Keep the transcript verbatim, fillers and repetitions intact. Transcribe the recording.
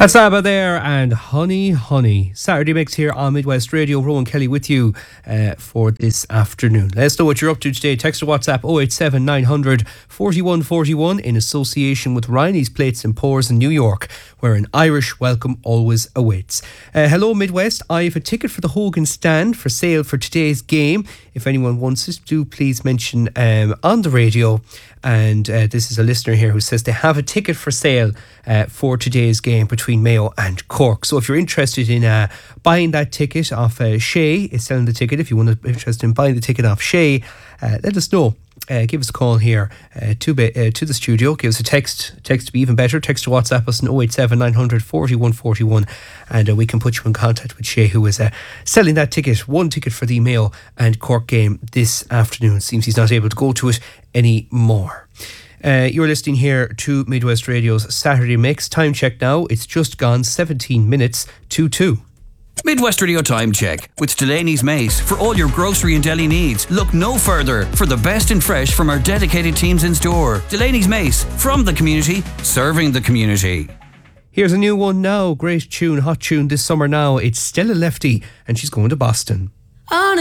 That's Abba there and Honey Honey. Saturday Mix here on Midwest Radio. Rowan Kelly with you uh, for this afternoon. Let us know what you're up to today. Text or WhatsApp oh eight seven nine hundred forty-one forty-one in association with Riney's Plates and Pours in New York, where an Irish welcome always awaits. Uh, hello Midwest, I have a ticket for the Hogan stand for sale for today's game. If anyone wants it, do please mention um, on the radio. And uh, this is a listener here who says they have a ticket for sale uh, for today's game between Mayo and Cork. So if you're interested in uh, buying that ticket off uh, Shay, is selling the ticket. If you want to be interested in buying the ticket off Shay, uh, let us know. Uh, give us a call here uh, to be, uh, to the studio. Give us a text. Text to be even better. Text to WhatsApp us on oh eight seven nine hundred forty-one forty-one, and uh, we can put you in contact with Shay, who is uh, selling that ticket. One ticket for the Mayo and Cork game this afternoon. Seems he's not able to go to it anymore. Uh, you're listening here to Midwest Radio's Saturday Mix. Time check now. It's just gone seventeen minutes to two. Midwest Radio Time Check with Delaney's Mace. For all your grocery and deli needs, look no further for the best in fresh from our dedicated teams in store. Delaney's Mace, from the community, serving the community. Here's a new one now. Great tune, hot tune this summer now. It's Stella Lefty and she's going to Boston. On